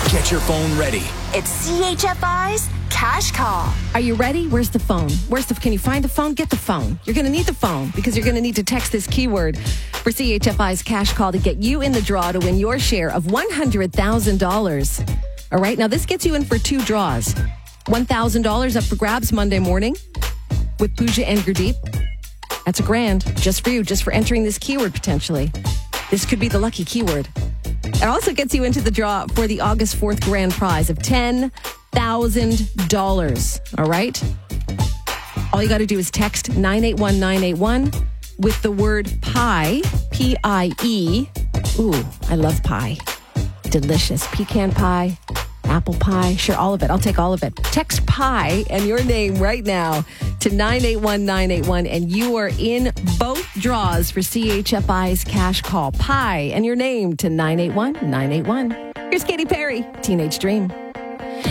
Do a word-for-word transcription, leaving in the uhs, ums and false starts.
Get your phone ready. It's C H F I's Cash Call. Are you ready? Where's the phone? Where's the? Can you find the phone? Get the phone. You're going to need the phone because you're going to need to text this keyword for C H F I's Cash Call to get you in the draw to win your share of one hundred thousand dollars. All right. Now, this gets you in for two draws. one thousand dollars up for grabs Monday morning with Pooja and Gurdeep. That's a grand just for you, just for entering this keyword potentially. This could be the lucky keyword. It also gets you into the draw for the August fourth grand prize of ten thousand dollars. All right? All you got to do is text nine eight one nine eight one with the word pie, P I E. Ooh, I love pie. Delicious. Pecan pie, apple pie, sure, all of it. I'll take all of it. Text pie and your name right now to nine eight one nine eight one, and you are in both draws for C H F I's Cash Call. Pie and your name to nine eight one nine eight one. Here's Katy Perry, Teenage Dream.